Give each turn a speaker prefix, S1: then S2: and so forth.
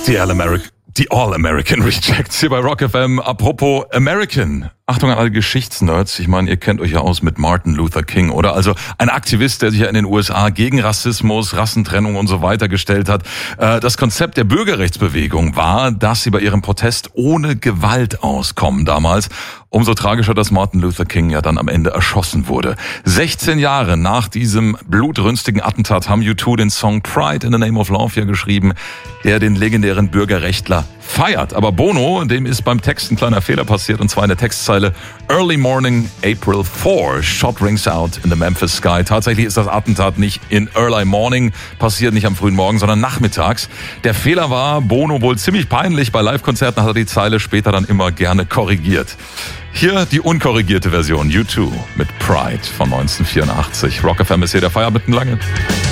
S1: Die All-American Rejects hier bei Rock FM. Apropos American. Achtung an alle Geschichtsnerds. Ich meine, ihr kennt euch ja aus mit Martin Luther King, oder? Also ein Aktivist, der sich ja in den USA gegen Rassismus, Rassentrennung und so weiter gestellt hat. Das Konzept der Bürgerrechtsbewegung war, dass sie bei ihrem Protest ohne Gewalt auskommen damals. Umso tragischer, dass Martin Luther King ja dann am Ende erschossen wurde. 16 Jahre nach diesem blutrünstigen Attentat haben U2 den Song Pride in the Name of Love ja geschrieben, der den legendären Bürgerrechtler feiert. Aber Bono, dem ist beim Text ein kleiner Fehler passiert, und zwar in der Textzeile Early Morning, April 4, Shot rings out in the Memphis sky. Tatsächlich ist das Attentat nicht in Early Morning passiert, nicht am frühen Morgen, sondern nachmittags. Der Fehler war Bono wohl ziemlich peinlich. Bei Live-Konzerten hat er die Zeile später dann immer gerne korrigiert. Hier die unkorrigierte Version, U2 mit Pride von 1984. Rock FM ist hier der Feierabend Lange.